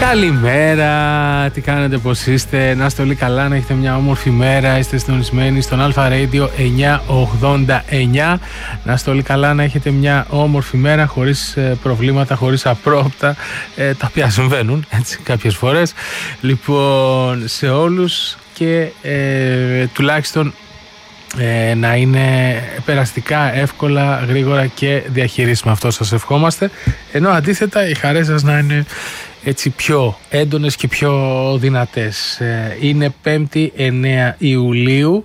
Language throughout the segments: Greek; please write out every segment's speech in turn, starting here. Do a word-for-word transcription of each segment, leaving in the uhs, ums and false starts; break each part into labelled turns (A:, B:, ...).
A: Καλημέρα, τι κάνετε, πώς είστε? Να είστε όλοι καλά, να έχετε μια όμορφη μέρα. Είστε συντονισμένοι στον Αλφα Radio εννιακόσια ογδόντα εννιά. Να είστε όλοι καλά, να έχετε μια όμορφη μέρα, χωρίς ε, προβλήματα, χωρίς απρόπτα, ε, τα οποία συμβαίνουν έτσι κάποιες φορές. Λοιπόν, σε όλους και ε, τουλάχιστον ε, να είναι περαστικά, εύκολα, γρήγορα και διαχειρίσιμα. Αυτό σας ευχόμαστε. Ενώ αντίθετα οι χαρές σας να είναι έτσι πιο έντονες και πιο δυνατές. Είναι πέμπτη εννέα Ιουλίου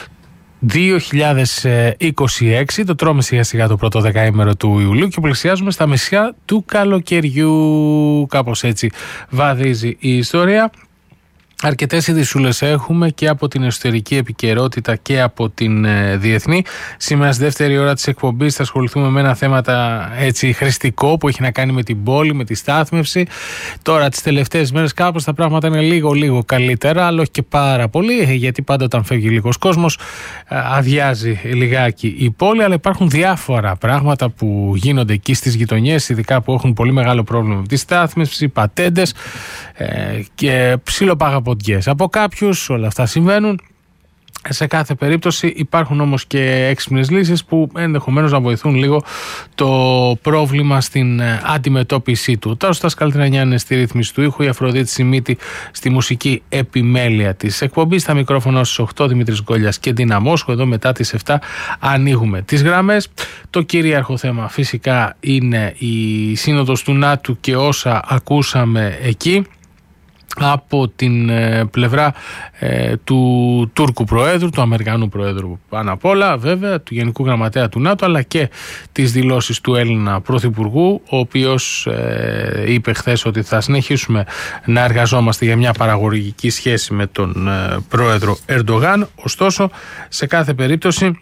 A: δύο χιλιάδες είκοσι έξι, το τρώμε σιγά σιγά το πρώτο δεκαήμερο του Ιουλίου και πλησιάζουμε στα μεσιά του καλοκαιριού. Κάπως έτσι βαδίζει η ιστορία. Αρκετές ειδησούλες έχουμε και από την εσωτερική επικαιρότητα και από την ε, διεθνή. Σήμερα στη δεύτερη ώρα της εκπομπής θα ασχοληθούμε με ένα θέμα έτσι χρηστικό που έχει να κάνει με την πόλη, με τη στάθμευση. Τώρα τις τελευταίες μέρες κάπως τα πράγματα είναι λίγο λίγο καλύτερα, αλλά όχι και πάρα πολύ, γιατί πάντα όταν φεύγει λίγος κόσμος αδειάζει λιγάκι η πόλη, αλλά υπάρχουν διάφορα πράγματα που γίνονται εκεί στις γειτονιές, ειδικά που έχουν πολύ μεγάλο πρόβλημα με τη στάθμευση, πατέντες ε, και ψιλοπάγα από κάποιους, όλα αυτά συμβαίνουν. Σε κάθε περίπτωση υπάρχουν όμως και έξυπνες λύσεις που ενδεχομένως να βοηθούν λίγο το πρόβλημα στην αντιμετώπιση του. Τα Στας Καλτρανιά είναι στη ρύθμιση του ήχου, η Αφροδίτη Σιμίτη στη μουσική επιμέλεια της εκπομπής. Στα μικρόφωνα στις οκτώ Δημήτρης Γκόλιας και Ντίνα Μόσχο. Εδώ μετά τις επτά ανοίγουμε τις γραμμές. Το κυρίαρχο θέμα φυσικά είναι η Σύνοδος του ΝΑΤΟ και όσα ακούσαμε εκεί από την ε, πλευρά ε, του Τούρκου Προέδρου, του Αμερικανού Προέδρου πάνω απ' όλα, βέβαια, του Γενικού Γραμματέα του ΝΑΤΟ, αλλά και τις δηλώσεις του Έλληνα Πρωθυπουργού, ο οποίος ε, είπε χθες ότι θα συνεχίσουμε να εργαζόμαστε για μια παραγωγική σχέση με τον ε, Πρόεδρο Ερντογάν. Ωστόσο, σε κάθε περίπτωση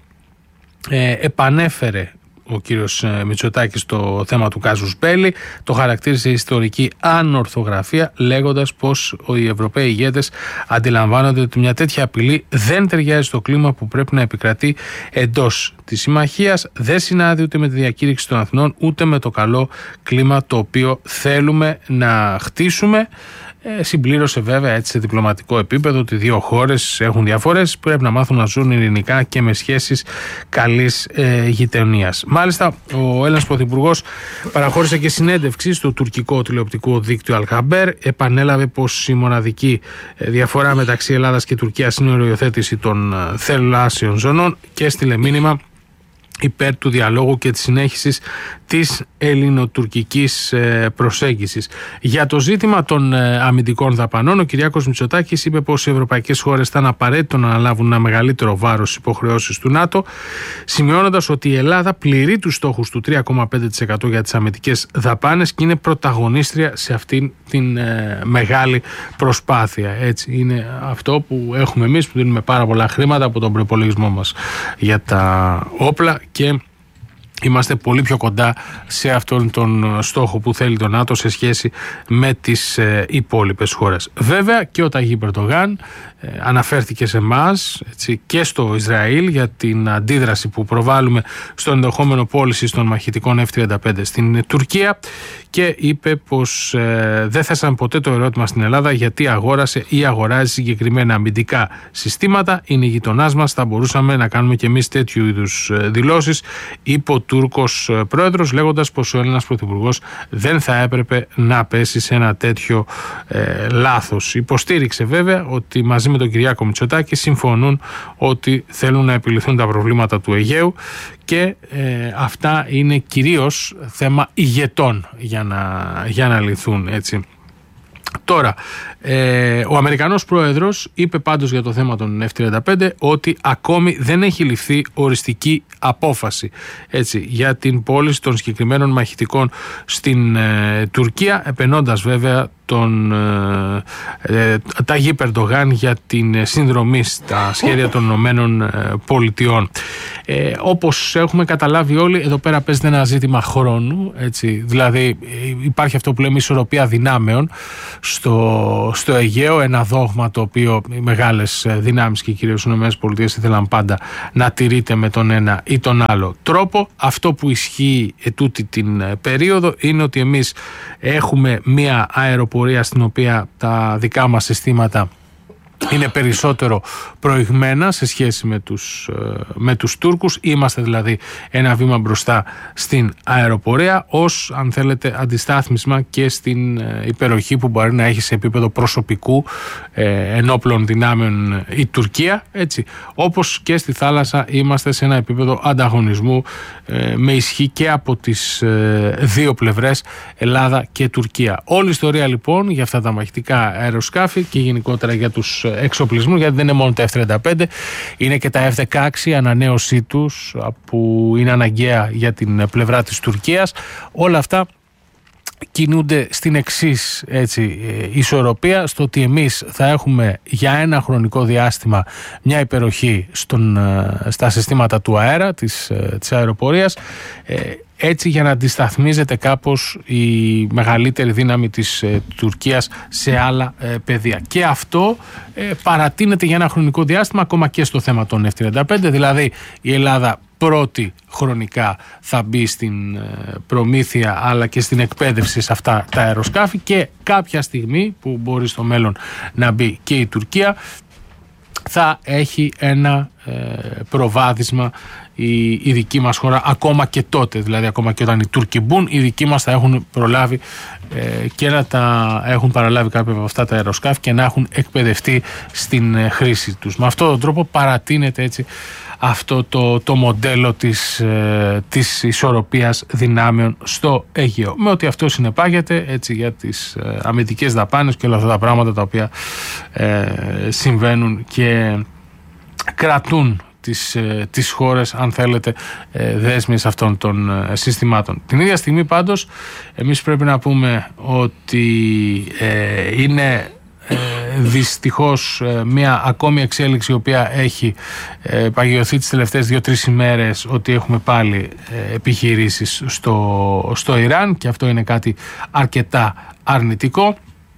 A: ε, επανέφερε ο κύριος Μητσοτάκης το θέμα του κάζους μπέλι, το χαρακτήρισε ιστορική ανορθογραφία, λέγοντας πως οι Ευρωπαίοι ηγέτες αντιλαμβάνονται ότι μια τέτοια απειλή δεν ταιριάζει στο κλίμα που πρέπει να επικρατεί εντός της συμμαχίας, δεν συνάδει ούτε με τη διακήρυξη των Αθηνών, ούτε με το καλό κλίμα το οποίο θέλουμε να χτίσουμε. Ε, συμπλήρωσε βέβαια έτσι σε διπλωματικό επίπεδο ότι δύο χώρες έχουν διαφορές, πρέπει να μάθουν να ζουν ειρηνικά και με σχέσεις καλής ε, γειτονίας. Μάλιστα, ο Έλληνας Πρωθυπουργός παραχώρησε και συνέντευξη στο τουρκικό τηλεοπτικό δίκτυο Αλχαμπέρ. Επανέλαβε πως η μοναδική διαφορά μεταξύ Ελλάδας και Τουρκίας είναι η οριοθέτηση των θαλάσσιων ζωνών και έστειλε μήνυμα υπέρ του διαλόγου και της συνέχισης της ελληνοτουρκικής προσέγγισης. Για το ζήτημα των αμυντικών δαπανών, ο Κυριάκος Μητσοτάκης είπε πως οι ευρωπαϊκές χώρες ήταν απαραίτητο να αναλάβουν ένα μεγαλύτερο βάρος στις υποχρεώσεις του ΝΑΤΟ, σημειώνοντας ότι η Ελλάδα πληρεί τους στόχους του τρία κόμμα πέντε τοις εκατό για τις αμυντικές δαπάνες και είναι πρωταγωνίστρια σε αυτήν την ε, μεγάλη προσπάθεια. Έτσι είναι αυτό που έχουμε εμείς, που δίνουμε πάρα πολλά χρήματα από τον προϋπολογισμό μας για τα όπλα και είμαστε πολύ πιο κοντά σε αυτόν τον στόχο που θέλει το ΝΑΤΟ σε σχέση με τις ε, υπόλοιπες χώρες. Βέβαια και ο Ταγίπ Ερντογάν ε, αναφέρθηκε σε εμάς και στο Ισραήλ για την αντίδραση που προβάλλουμε στο ενδεχόμενο πώληση των μαχητικών εφ τριάντα πέντε στην Τουρκία και είπε πως ε, δεν θέσαμε ποτέ το ερώτημα στην Ελλάδα γιατί αγόρασε ή αγοράζει συγκεκριμένα αμυντικά συστήματα. Είναι γειτονάς μας, θα μπορούσαμε να κάνουμε και εμείς τέτοιου είδους δηλώσεις, είπε ο Τούρκος πρόεδρος, λέγοντας πως ο Έλληνας Πρωθυπουργός δεν θα έπρεπε να πέσει σε ένα τέτοιο ε, λάθος. Υποστήριξε βέβαια ότι μαζί με τον Κυριάκο Μητσοτάκη συμφωνούν ότι θέλουν να επιληθούν τα προβλήματα του Αιγαίου και ε, αυτά είναι κυρίως θέμα ηγετών για να, για να λυθούν, έτσι. Τώρα, ε, ο Αμερικανός Πρόεδρος είπε πάντως για το θέμα των εφ τριάντα πέντε ότι ακόμη δεν έχει ληφθεί οριστική απόφαση, έτσι, για την πώληση των συγκεκριμένων μαχητικών στην ε, Τουρκία, επενώντας βέβαια τον ε, ε, Ταγίπ Ερντογάν για την συνδρομή στα σχέδια των Ηνωμένων ε, Πολιτειών. Ε, όπως έχουμε καταλάβει όλοι, εδώ πέρα παίζεται ένα ζήτημα χρόνου, έτσι, δηλαδή υπάρχει αυτό που λέμε ισορροπία δυνάμεων στο, στο Αιγαίο, ένα δόγμα το οποίο οι μεγάλες δυνάμεις και κυρίως οι Ηνωμένες Πολιτείες ήθελαν πάντα να τηρείται με τον ένα ή τον άλλο τρόπο. Αυτό που ισχύει ετούτη την περίοδο είναι ότι εμείς έχουμε μια αεροπορία αεροπορία στην οποία τα δικά μας συστήματα είναι περισσότερο προηγμένα σε σχέση με τους, με τους Τούρκους. Είμαστε δηλαδή ένα βήμα μπροστά στην αεροπορία ως, αν θέλετε, αντιστάθμισμα και στην υπεροχή που μπορεί να έχει σε επίπεδο προσωπικού ε, ενόπλων δυνάμεων η Τουρκία, έτσι. Όπως και στη θάλασσα είμαστε σε ένα επίπεδο ανταγωνισμού ε, με ισχύ και από τις ε, δύο πλευρές, Ελλάδα και Τουρκία. Όλη η ιστορία λοιπόν για αυτά τα μαχητικά αεροσκάφη και γενικότερα για τους εξοπλισμού, γιατί δεν είναι μόνο τα εφ τριάντα πέντε, είναι και τα εφ δεκαέξι, ανανέωσή τους που είναι αναγκαία για την πλευρά της Τουρκίας. Όλα αυτά κινούνται στην εξής, έτσι, ισορροπία, στο ότι εμείς θα έχουμε για ένα χρονικό διάστημα μια υπεροχή στον, στα συστήματα του αέρα της, της αεροπορίας, έτσι για να αντισταθμίζεται κάπως η μεγαλύτερη δύναμη της ε, Τουρκίας σε άλλα ε, πεδία. Και αυτό ε, παρατείνεται για ένα χρονικό διάστημα ακόμα και στο θέμα των εφ τριάντα πέντε, δηλαδή η Ελλάδα πρώτη χρονικά θα μπει στην ε, προμήθεια αλλά και στην εκπαίδευση σε αυτά τα αεροσκάφη και κάποια στιγμή που μπορεί στο μέλλον να μπει και η Τουρκία θα έχει ένα ε, προβάδισμα η, η δική μας χώρα ακόμα και τότε, δηλαδή ακόμα και όταν οι Τούρκοι μπουν, οι δικοί μας θα έχουν προλάβει ε, και να τα έχουν παραλάβει κάποια από αυτά τα αεροσκάφη και να έχουν εκπαιδευτεί στην ε, χρήση τους. Με αυτόν τον τρόπο παρατείνεται έτσι αυτό το, το μοντέλο της, ε, της ισορροπίας δυνάμεων στο Αιγαίο. Με ότι αυτό συνεπάγεται έτσι για τις ε, αμυντικές δαπάνες και όλα αυτά τα πράγματα τα οποία ε, συμβαίνουν και κρατούν τις, ε, τις χώρες, αν θέλετε, ε, δέσμες αυτών των ε, συστημάτων. Την ίδια στιγμή πάντως εμείς πρέπει να πούμε ότι ε, είναι Ε, δυστυχώς ε, μια ακόμη εξέλιξη η οποία έχει ε, παγιωθεί τις τελευταίες δύο-τρεις ημέρες, ότι έχουμε πάλι ε, επιχειρήσεις στο, στο Ιράν και αυτό είναι κάτι αρκετά αρνητικό.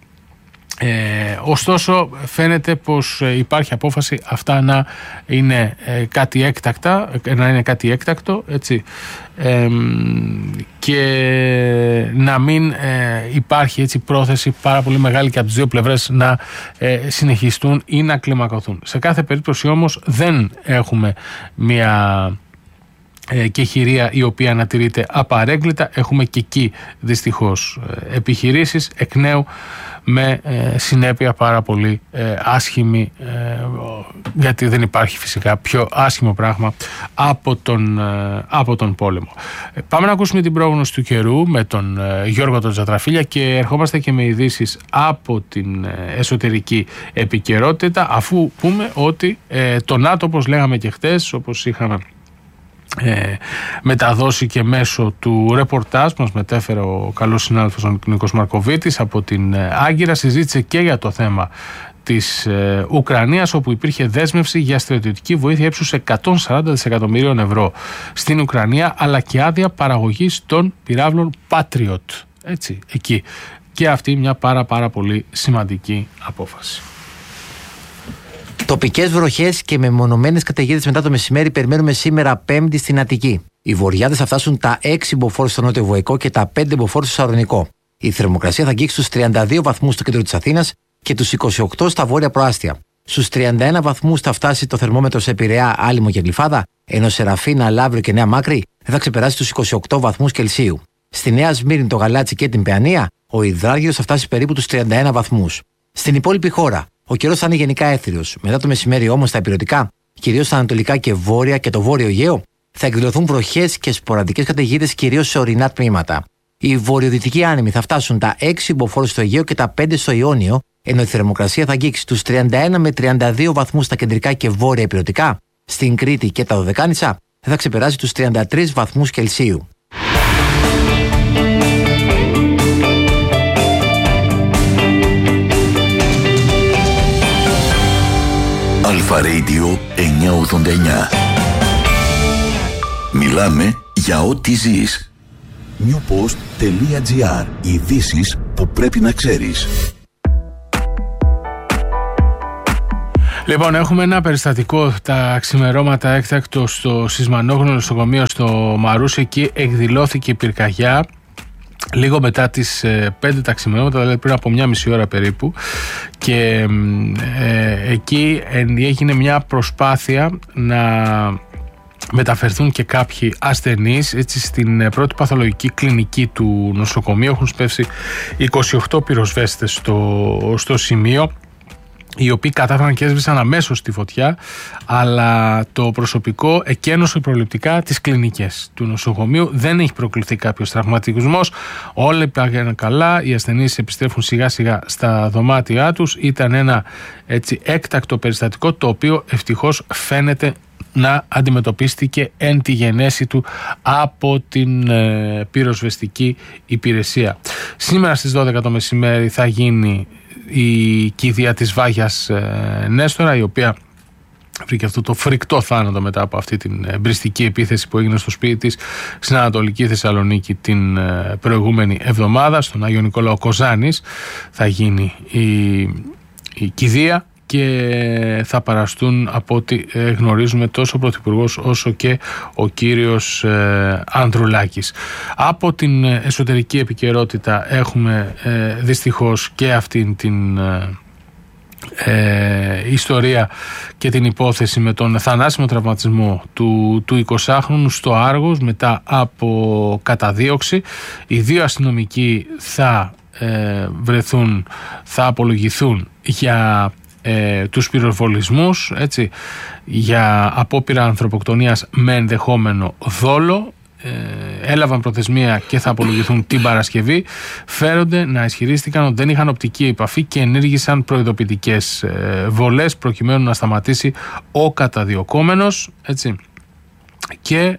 A: Ε, ωστόσο φαίνεται πως υπάρχει απόφαση αυτά να είναι ε, κάτι έκτακτα, να είναι κάτι έκτακτο, έτσι, ε, και να μην ε, υπάρχει έτσι πρόθεση πάρα πολύ μεγάλη και από τις δύο πλευρές να ε, συνεχιστούν ή να κλιμακωθούν. Σε κάθε περίπτωση όμως δεν έχουμε μια και χειρία η οποία ανατηρείται απαρέγκλητα. Έχουμε και εκεί δυστυχώς επιχειρήσεις εκ νέου με ε, συνέπεια πάρα πολύ ε, άσχημη, ε, γιατί δεν υπάρχει φυσικά πιο άσχημο πράγμα από τον, ε, από τον πόλεμο. Ε, πάμε να ακούσουμε την πρόγνωση του καιρού με τον ε, Γιώργο τον Τζατραφίλια και ερχόμαστε και με ειδήσεις από την ε, εσωτερική επικαιρότητα, αφού πούμε ότι ε, το ΝΑΤΟ, όπως λέγαμε και χτες, όπως είχαμε Ε, μεταδώσει και μέσω του ρεπορτάζ που μας μετέφερε ο καλός συνάδελφος ο Νίκος Μαρκοβίτης από την ε, Άγκυρα, συζήτησε και για το θέμα της ε, Ουκρανίας, όπου υπήρχε δέσμευση για στρατιωτική βοήθεια ύψους εκατόν σαράντα δισεκατομμύριων ευρώ στην Ουκρανία, αλλά και άδεια παραγωγής των πυράβλων Patriot, έτσι, εκεί. Και αυτή μια πάρα πάρα πολύ σημαντική απόφαση.
B: Τοπικές βροχές και μεμονωμένες καταιγίδες μετά το μεσημέρι περιμένουμε σήμερα Πέμπτη στην Αττική. Οι βορειάδες θα φτάσουν τα έξι μποφόρ στο νότιο Βοϊκό και τα πέντε μποφόρ στο Σαλονικό. Η θερμοκρασία θα αγγίξει στους τριάντα δύο βαθμούς στο κέντρο της Αθήνας και τους είκοσι οκτώ στα βόρεια προάστια. Στους τριάντα ένα βαθμούς θα φτάσει το θερμόμετρο σε Πειραιά, Άλυμο και Γλυφάδα, ενώ σε Ραφίνα, Λαύριο και Νέα Μάκρη δεν θα ξεπεράσει τους είκοσι οκτώ βαθμούς Κελσίου. Στη Νέα Σμύρνη, το Γαλάτσι και την Παιανία, ο υδράργυρος θα φτάσει περίπου τους τριάντα ένα βαθμούς. Στην υπόλοιπη χώρα, ο καιρός θα είναι γενικά έθριος. Μετά το μεσημέρι όμως στα υπηρετικά, κυρίως στα ανατολικά και βόρεια και το βόρειο Αιγαίο, θα εκδηλωθούν βροχές και σποραδικές καταιγίδες κυρίως σε ορεινά τμήματα. Οι βορειοδυτικοί άνεμοι θα φτάσουν τα έξι μποφόρ στο Αιγαίο και τα πέντε στο Ιόνιο, ενώ η θερμοκρασία θα αγγίξει τους τριάντα ένα με τριάντα δύο βαθμούς στα κεντρικά και βόρεια υπηρετικά. Στην Κρήτη και τα Δωδεκάνησα θα ξεπεράσει τους τριάντα τρεις βαθμούς Κελσίου.
C: Αλφα Radio εννιακόσια ογδόντα εννιά. Μιλάμε για ό,τι ζεις. newpost.gr. Ειδήσεις που πρέπει να ξέρεις.
A: Λοιπόν, έχουμε ένα περιστατικό τα ξημερώματα έκτακτο στο Σισμανόγνωρο νοσοκομείο στο Μαρούσι. Εκεί εκδηλώθηκε πυρκαγιά λίγο μετά τις πέντε τα ξημερώματα, δηλαδή πριν από μια μισή ώρα περίπου, και ε, εκεί έγινε μια προσπάθεια να μεταφερθούν και κάποιοι ασθενείς. Έτσι, στην πρώτη παθολογική κλινική του νοσοκομείου έχουν σπεύσει είκοσι οκτώ πυροσβέστες στο, στο σημείο, οι οποίοι κατάφεραν και έσβησαν αμέσως τη φωτιά, αλλά το προσωπικό εκένωσε προληπτικά τις κλινικές του νοσοκομείου. Δεν έχει προκληθεί κάποιος τραυματισμός, όλα πήγαν καλά, οι ασθενείς επιστρέφουν σιγά σιγά στα δωμάτια τους. Ήταν ένα έτσι έκτακτο περιστατικό, το οποίο ευτυχώς φαίνεται να αντιμετωπίστηκε εν τη γενέση του από την ε, πυροσβεστική υπηρεσία. Σήμερα στις δώδεκα το μεσημέρι θα γίνει η κηδεία της Βάγιας ε, Νέστορα, η οποία βρήκε αυτό το φρικτό θάνατο μετά από αυτή την εμπριστική επίθεση που έγινε στο σπίτι της στην Ανατολική Θεσσαλονίκη την ε, προηγούμενη εβδομάδα. Στον Άγιο Νικόλαο Κοζάνης θα γίνει η, η κηδεία και θα παραστούν, από ό,τι γνωρίζουμε, τόσο ο Πρωθυπουργός όσο και ο κύριος ε, Ανδρουλάκης. Από την εσωτερική επικαιρότητα έχουμε ε, δυστυχώς και αυτήν την ε, ε, ιστορία και την υπόθεση με τον θανάσιμο τραυματισμό του, του εικοσάχρονου στο Άργος μετά από καταδίωξη. Οι δύο αστυνομικοί θα ε, βρεθούν, θα απολογηθούν για Ε, τους πυροβολισμούς, έτσι, για απόπειρα ανθρωποκτονίας με ενδεχόμενο δόλο. ε, έλαβαν προθεσμία και θα απολογηθούν την Παρασκευή. Φέρονται να ισχυρίστηκαν ότι δεν είχαν οπτική επαφή και ενήργησαν προειδοποιητικές ε, βολές προκειμένου να σταματήσει ο καταδιωκόμενος, έτσι, και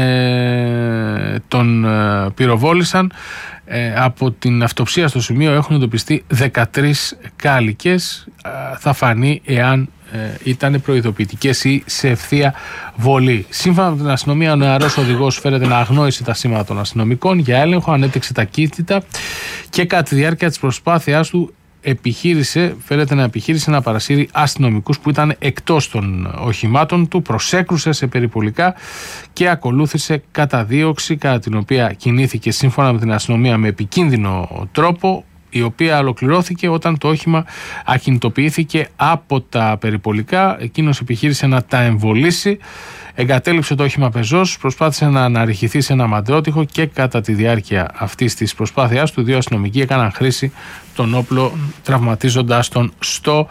A: ε, τον ε, πυροβόλησαν. Ε, από την αυτοψία στο σημείο έχουν εντοπιστεί δεκατρείς κάλικες. Ε, θα φανεί εάν ε, ήταν προειδοποιητικές ή σε ευθεία βολή. Σύμφωνα με την αστυνομία, ο νεαρός οδηγός φέρεται να αγνόησε τα σήματα των αστυνομικών για έλεγχο, ανέτρεξε ταχύτητα και κατά τη διάρκεια της προσπάθειάς του επιχείρησε, φαίνεται να επιχείρησε να παρασύρει αστυνομικούς που ήταν εκτός των οχημάτων του, προσέκρουσε σε περιπολικά και ακολούθησε καταδίωξη, κατά την οποία κινήθηκε σύμφωνα με την αστυνομία με επικίνδυνο τρόπο, η οποία ολοκληρώθηκε όταν το όχημα ακινητοποιήθηκε από τα περιπολικά. Εκείνος επιχείρησε να τα εμβολήσει, εγκατέλειψε το όχημα πεζός, προσπάθησε να αναρριχηθεί σε ένα μαντρότυχο και κατά τη διάρκεια αυτής της προσπάθειας του δύο αστυνομικοί έκαναν χρήση των όπλων, τραυματίζοντας τον στο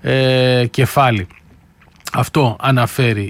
A: ε, κεφάλι. Αυτό αναφέρει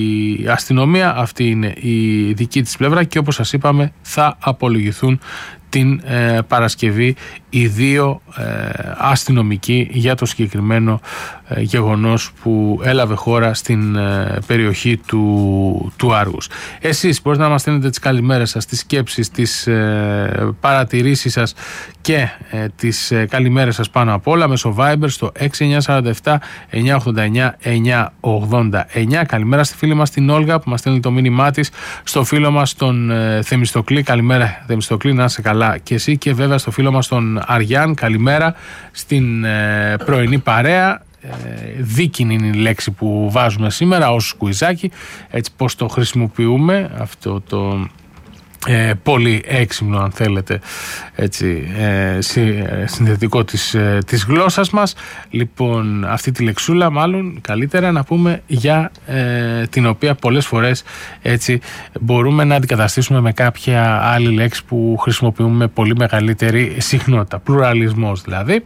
A: η αστυνομία, αυτή είναι η δική της πλευρά και όπως σας είπαμε θα απολογηθούν την ε, Παρασκευή οι δύο ε, αστυνομικοί για το συγκεκριμένο ε, γεγονός που έλαβε χώρα στην ε, περιοχή του, του Άργους. Εσείς μπορείτε να μας στέλνετε τις καλημέρες σας, τις σκέψεις, τις ε, παρατηρήσεις σας και ε, τις ε, καλημέρες σας πάνω απ' όλα μέσω Viber στο έξι εννιά τέσσερα επτά εννιά ογδόντα εννιά εννιά ογδόντα εννιά. Καλημέρα στη φίλη μας την Όλγα που μας στέλνει το μήνυμά της, στο φίλο μας τον ε, Θεμιστοκλή. Καλημέρα Θεμιστοκλή, να είσαι καλά και εσύ, και βέβαια στο φίλο μας τον Αριάν, καλημέρα στην ε, πρωινή παρέα. Ε, δίκινη είναι η λέξη που βάζουμε σήμερα ως κουιζάκι, έτσι πως το χρησιμοποιούμε αυτό το ε, πολύ έξυπνο, αν θέλετε, έτσι, ε, συνθετικό της, ε, της γλώσσας μας. Λοιπόν, αυτή τη λεξούλα μάλλον καλύτερα να πούμε για ε, την οποία πολλές φορές, έτσι, μπορούμε να αντικαταστήσουμε με κάποια άλλη λέξη που χρησιμοποιούμε με πολύ μεγαλύτερη συχνότητα, πλουραλισμός δηλαδή.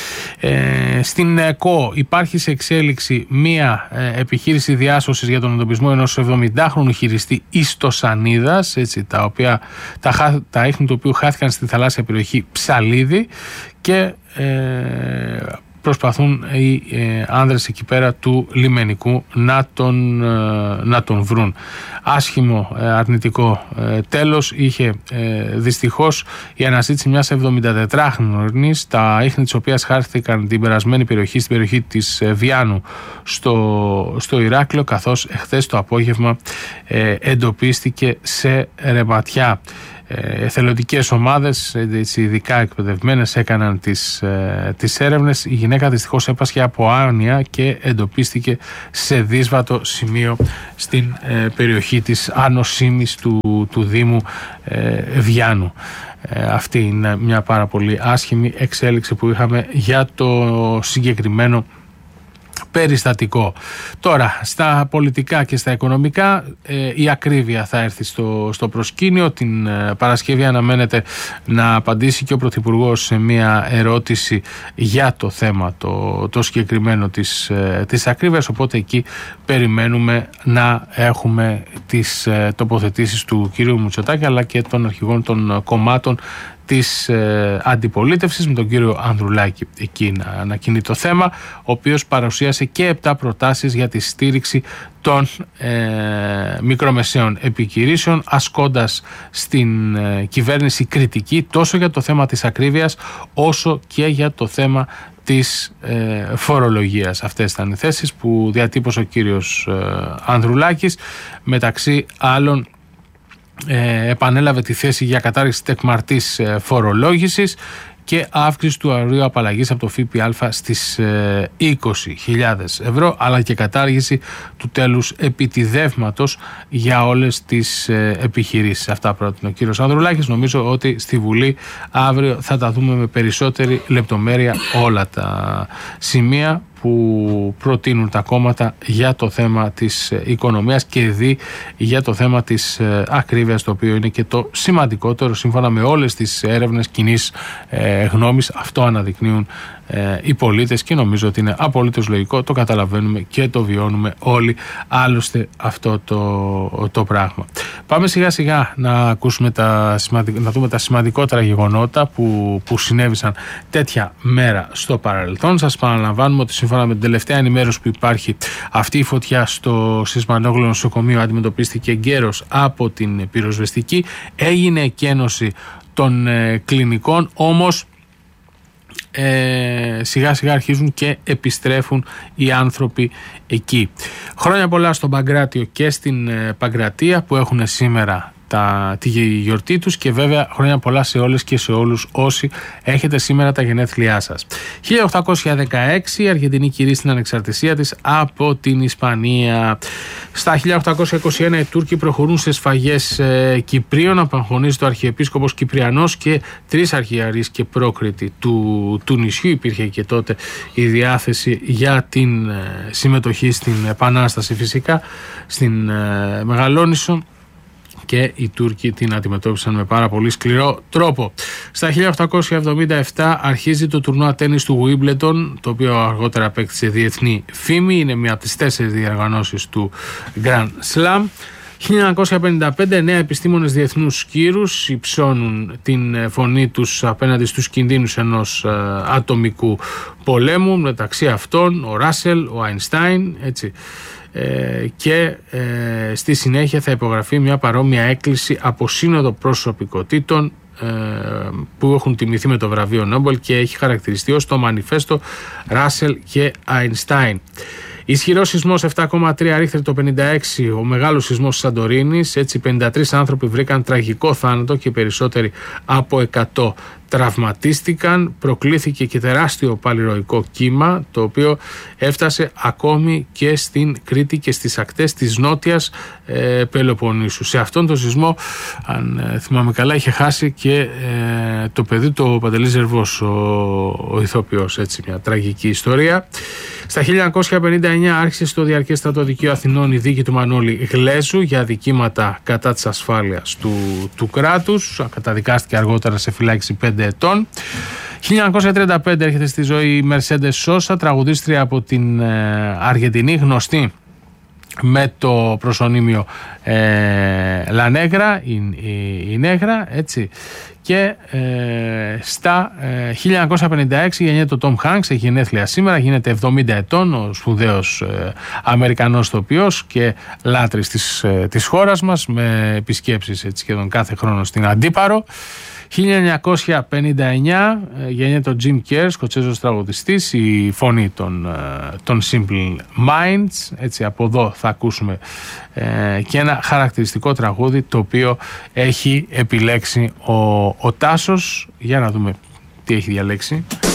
A: Ε, στην ΕΚΟ υπάρχει σε εξέλιξη μία ε, επιχείρηση διάσωσης για τον εντοπισμό ενός εβδομηντάχρονου χειριστή ιστοσανίδας, έτσι, τα, οποία, τα, τα ίχνη του οποίου χάθηκαν στη θαλάσσια περιοχή Ψαλίδη και ε, προσπαθούν οι ε, άνδρες εκεί πέρα του λιμενικού να τον, ε, να τον βρουν. Άσχημο, ε, αρνητικό ε, τέλος είχε ε, δυστυχώς η αναζήτηση μιας εβδομηντατετράχρονης, τα ίχνη της οποίας χάθηκαν την περασμένη περιοχή, στην περιοχή της ε, Βιάνου στο, στο Ηράκλειο, καθώς εχθές το απόγευμα ε, εντοπίστηκε σε ρεματιά. εθελοντικές ομάδες, ειδικά εκπαιδευμένες, έκαναν τις, ε, τις έρευνες. Η γυναίκα δυστυχώς έπασχε από άνοια και εντοπίστηκε σε δύσβατο σημείο στην ε, περιοχή της Άνω Σήμης του, του Δήμου ε, Βιάνου. Ε, αυτή είναι μια πάρα πολύ άσχημη εξέλιξη που είχαμε για το συγκεκριμένο περιστατικό. Τώρα, στα πολιτικά και στα οικονομικά, ε, η ακρίβεια θα έρθει στο, στο προσκήνιο. Την ε, Παρασκευή αναμένεται να απαντήσει και ο Πρωθυπουργός σε μια ερώτηση για το θέμα το, το συγκεκριμένο της, ε, της ακρίβειας, οπότε εκεί περιμένουμε να έχουμε τις ε, τοποθετήσεις του κύριου Μητσοτάκη αλλά και των αρχηγών των κομμάτων της ε, αντιπολίτευσης, με τον κύριο Ανδρουλάκη εκεί να ανακοινεί το θέμα, ο οποίος παρουσίασε και επτά προτάσεις για τη στήριξη των ε, μικρομεσαίων επιχειρήσεων, ασκώντας στην ε, κυβέρνηση κριτική τόσο για το θέμα της ακρίβειας όσο και για το θέμα της ε, φορολογίας. Αυτές ήταν οι θέσεις που διατύπωσε ο κύριος ε, Ανδρουλάκης. Μεταξύ άλλων, Ε, επανέλαβε τη θέση για κατάργηση τεκμαρτής ε, φορολόγησης και αύξηση του ορίου απαλλαγής από το ΦΠΑ στις ε, είκοσι χιλιάδες ευρώ, αλλά και κατάργηση του τέλους επιτιδεύματος για όλες τις ε, επιχειρήσεις. Αυτά πρότεινε ο κύριος Ανδρουλάκης. Νομίζω ότι στη Βουλή αύριο θα τα δούμε με περισσότερη λεπτομέρεια όλα τα σημεία που προτείνουν τα κόμματα για το θέμα της οικονομίας και δι για το θέμα της ακρίβειας, το οποίο είναι και το σημαντικότερο σύμφωνα με όλες τις έρευνες κοινής ε, γνώμης. Αυτό αναδεικνύουν ε, οι πολίτες και νομίζω ότι είναι απολύτως λογικό, το καταλαβαίνουμε και το βιώνουμε όλοι άλλωστε αυτό το, το πράγμα. Πάμε σιγά σιγά να ακούσουμε τα σημαντικ... να δούμε τα σημαντικότερα γεγονότα που, που συνέβησαν τέτοια μέρα στο παρελθόν. Σας παραλαμβάνουμε ότι σύμφωνα με την τελευταία ενημέρωση που υπάρχει, αυτή η φωτιά στο Σισμανόγλου νοσοκομείο αντιμετωπίστηκε εγκαίρως από την πυροσβεστική. Έγινε εκένωση των ε, κλινικών, όμως Ε, σιγά σιγά αρχίζουν και επιστρέφουν οι άνθρωποι εκεί. Χρόνια πολλά στον Παγκράτιο και στην ε, Παγκρατία που έχουν σήμερα τα, τη γιορτή τους, και βέβαια χρόνια πολλά σε όλες και σε όλους όσοι έχετε σήμερα τα γενέθλιά σας. χίλια οκτακόσια δεκαέξι η Αργεντινή κηρύσσει την ανεξαρτησία της από την Ισπανία. Στα χίλια οκτακόσια είκοσι ένα οι Τούρκοι προχωρούν σε σφαγές ε, Κυπρίων. Απαγχωνίζεται ο Αρχιεπίσκοπος Κυπριανός και τρεις αρχιερείς και πρόκριτοι του, του νησιού. Υπήρχε και τότε η διάθεση για την ε, συμμετοχή στην Επανάσταση, φυσικά στην ε, Μεγαλόνισσο, και οι Τούρκοι την αντιμετώπισαν με πάρα πολύ σκληρό τρόπο. Στα χίλια οκτακόσια εβδομήντα επτά αρχίζει το τουρνουά τένις του Wimbledon, το οποίο αργότερα απέκτησε διεθνή φήμη. Είναι μία από τις τέσσερις διοργανώσεις του Grand Slam. χίλια εννιακόσια πενήντα πέντε νέα επιστήμονες διεθνούς κύρους υψώνουν την φωνή τους απέναντι στους κινδύνους ενός α, ατομικού πολέμου. Μεταξύ αυτών ο Ράσελ, ο Αϊνστάιν, έτσι. Ε, και ε, στη συνέχεια θα υπογραφεί μια παρόμοια έκκληση από σύνοδο προσωπικότητων ε, που έχουν τιμηθεί με το βραβείο Νόμπελ και έχει χαρακτηριστεί ως το μανιφέστο Ράσελ και Αϊνστάιν. Ισχυρός σεισμός επτά κόμμα τρία ρίχτερ το πενήντα έξι, ο μεγάλος σεισμός της Σαντορίνης. Έτσι πενήντα τρεις άνθρωποι βρήκαν τραγικό θάνατο και περισσότεροι από εκατό τραυματίστηκαν. Προκλήθηκε και τεράστιο παλιροϊκό κύμα, το οποίο έφτασε ακόμη και στην Κρήτη και στις ακτές της νότιας ε, Πελοποννήσου. Σε αυτόν τον σεισμό, αν ε, θυμάμαι καλά, είχε χάσει και ε, το παιδί του, ο Παντελής Ζερβός, ο, ο ηθοποιός. Έτσι, μια τραγική ιστορία. Στα χίλια εννιακόσια πενήντα εννιά άρχισε στο διαρκές στρατοδικείο Αθηνών η δίκη του Μανώλη Γλέζου για αδικήματα κατά της ασφάλειας του, του κράτους. Καταδικάστηκε αργότερα σε φυλάκιση πέντε ετών. χίλια εννιακόσια τριάντα πέντε έρχεται στη ζωή η Μερσέντες Σόσα, τραγουδίστρια από την ε, Αργεντινή, γνωστή με το προσωνύμιο ε, La Negra, η, η, η Νέγρα, έτσι. Και ε, στα ε, χίλια εννιακόσια πενήντα έξι γεννιέται ο Τόμ Χάνκς, έχει γενέθλια σήμερα, γίνεται εβδομήντα ετών, ο σπουδαίος ε, Αμερικανός ηθοποιός και λάτρης της, ε, της χώρας μας, με επισκέψεις έτσι, σχεδόν κάθε χρόνο στην Αντίπαρο. χίλια εννιακόσια πενήντα εννιά γεννιέται ο Jim Kerr, σκοτσέζος τραγουδιστής, η φωνή των, των Simple Minds. Έτσι, από εδώ θα ακούσουμε ε, και ένα χαρακτηριστικό τραγούδι το οποίο έχει επιλέξει ο, ο Τάσος. Για να δούμε τι έχει διαλέξει.